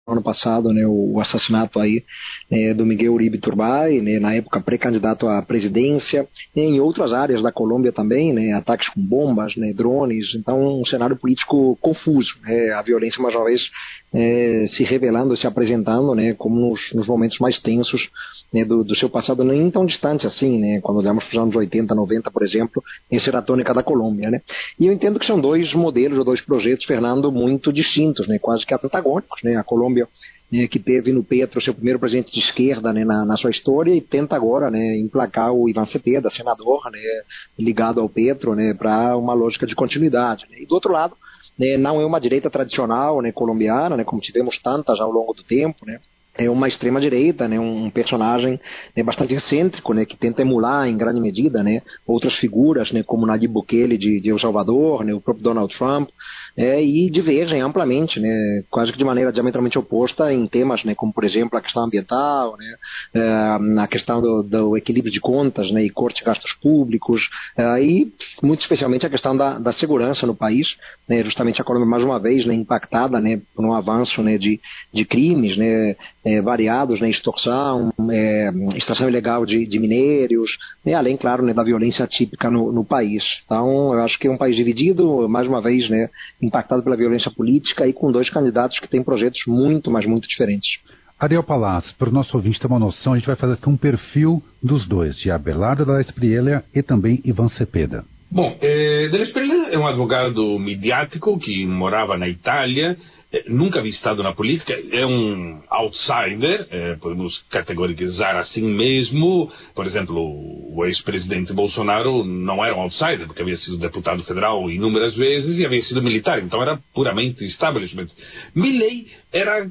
ano passado, né, o assassinato aí do Miguel Uribe Turbay, né, na época pré-candidato à presidência, e em outras áreas da Colômbia também, né, ataques com bombas, né, drones, então um cenário político confuso, né, a violência mais uma vez se revelando, se apresentando, né, como nos momentos mais tensos, né, do seu passado, nem tão distante assim, né, quando olhamos para os anos 80, 90, por exemplo, essa era a tônica da Colômbia, né. E eu entendo que são dois modelos ou dois projetos, Fernando, muito distintos, né, quase que antagônicos, né, a Colômbia, né, que teve no Petro seu primeiro presidente de esquerda, né, na sua história, e tenta agora, né, emplacar o Iván Cepeda, senador, né, ligado ao Petro, né, para uma lógica de continuidade, né. E do outro lado, né, não é uma direita tradicional, né, colombiana, né, como tivemos tantas ao longo do tempo, né, é uma extrema-direita, né, um personagem, né, bastante excêntrico, né, que tenta emular em grande medida, né, outras figuras, né, como Nayib Bukele de El Salvador, né, o próprio Donald Trump, e divergem amplamente, né, quase que de maneira diametralmente oposta em temas, né, como por exemplo a questão ambiental, né, a questão do equilíbrio de contas, né, e corte de gastos públicos, e muito especialmente a questão da segurança no país, né, justamente a Colômbia mais uma vez, né, impactada, né, por um avanço, né, de crimes, né, variados, né, extorsão, extração ilegal de minérios, né, além, claro, né, da violência típica no país. Então, eu acho que é um país dividido, mais uma vez, né, impactado pela violência política e com dois candidatos que têm projetos muito, mas muito diferentes. Ariel Palaz, para o nosso ouvinte ter uma noção, a gente vai fazer aqui um perfil dos dois, de Abelardo da Espriella e também Iván Cepeda. Bom, Della Espriella é um advogado midiático que morava na Itália, nunca avistado na política, é um outsider, podemos categorizar assim mesmo. Por exemplo, o ex-presidente Bolsonaro não era um outsider, porque havia sido deputado federal inúmeras vezes e havia sido militar, então era puramente establishment. Milei era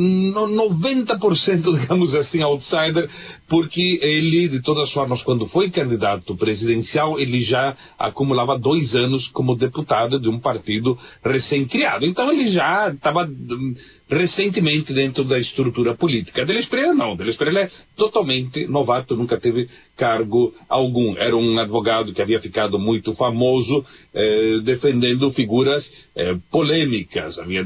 90%, digamos assim, outsider, porque ele, de todas as formas, quando foi candidato presidencial, ele já acumulava 2 anos como deputado de um partido recém-criado. Então ele já estava recentemente dentro da estrutura política. Della Espriella não, Della Espriella é totalmente novato, nunca teve cargo algum. Era um advogado que havia ficado muito famoso defendendo figuras polêmicas, havia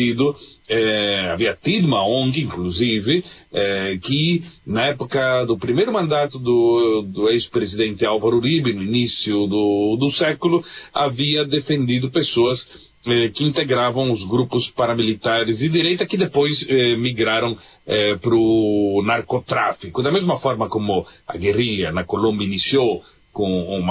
tido uma ONG, inclusive, que na época do primeiro mandato do ex-presidente Álvaro Uribe, no início do século, havia defendido pessoas que integravam os grupos paramilitares de direita que depois migraram para o narcotráfico. Da mesma forma como a guerrilha na Colômbia iniciou com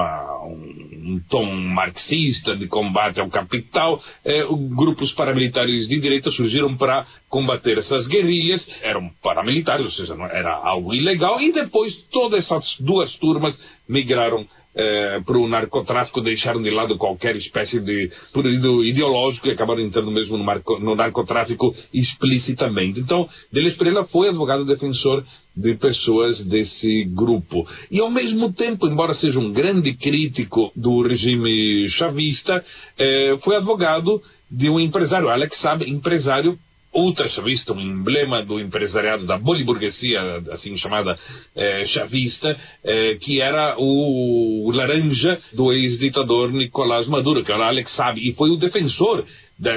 um tom marxista de combate ao capital, grupos paramilitares de direita surgiram para combater essas guerrilhas, eram paramilitares, ou seja, não era algo ilegal, e depois todas essas duas turmas migraram para o narcotráfico, deixaram de lado qualquer espécie de prurido ideológico e acabaram entrando mesmo no narcotráfico explicitamente. Então, Della Espriella foi advogado defensor de pessoas desse grupo. E ao mesmo tempo, embora seja um grande crítico do regime chavista, foi advogado de um empresário, Alex Saab, empresário ultra-chavista, um emblema do empresariado da boliburguesia, assim chamada chavista, que era o laranja do ex-ditador Nicolás Maduro, que era Alex Saab, e foi o defensor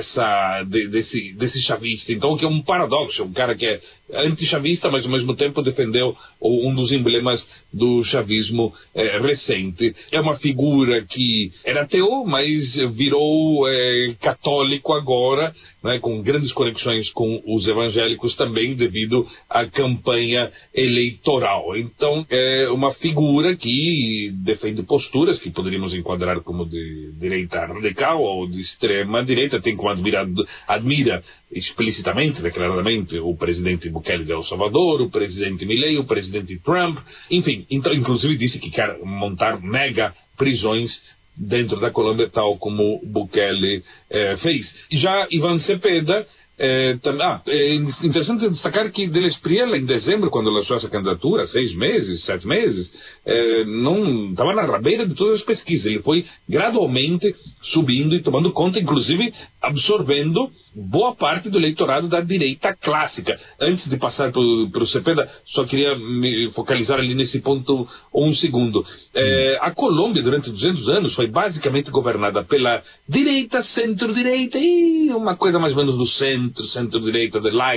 desse chavista. Então, que é um paradoxo, um cara que é anti-chavista, mas ao mesmo tempo defendeu um dos emblemas do chavismo recente. É uma figura que era ateu, mas virou católico agora, né, com grandes conexões com os evangélicos também, devido à campanha eleitoral. Então, é uma figura que defende posturas que poderíamos enquadrar como de direita radical ou de extrema direita. Tem como admira explicitamente, declaradamente, o presidente Bukele de El Salvador, o presidente Milei, o presidente Trump, enfim, então, inclusive disse que quer montar mega prisões dentro da Colômbia, tal como Bukele fez. Já Iván Cepeda, é interessante destacar que Della Espriella, em dezembro, quando lançou essa candidatura, 6 meses, 7 meses, não estava na rabeira de todas as pesquisas. Ele foi gradualmente subindo e tomando conta, inclusive absorvendo boa parte do eleitorado da direita clássica. Antes de passar para o Cepeda, só queria me focalizar ali nesse ponto um segundo. A Colômbia, durante 200 anos, foi basicamente governada pela direita, centro-direita e uma coisa mais ou menos do centro-direita, de lá